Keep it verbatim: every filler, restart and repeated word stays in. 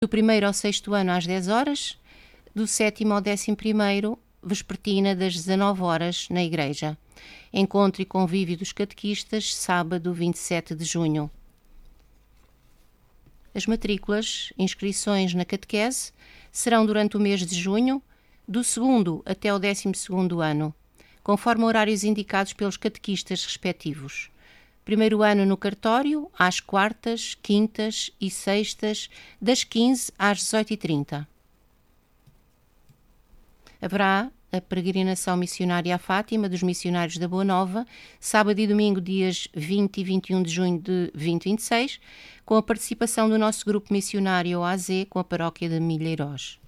Do primeiro ao sexto ano às dez horas, do sétimo ao décimo primeiro, vespertina das dezanove horas na igreja. Encontro e convívio dos catequistas, sábado vinte e sete de junho. As matrículas, inscrições na catequese, serão durante o mês de junho, do segundo até o décimo segundo ano, conforme horários indicados pelos catequistas respectivos. Primeiro ano no cartório, às quartas, quintas e sextas, das quinze às dezoito e trinta. Haverá a peregrinação missionária à Fátima dos missionários da Boa Nova, sábado e domingo, dias vinte e vinte e um de junho de vinte e vinte e seis, com a participação do nosso grupo missionário O A Z com a paróquia de Milheiros.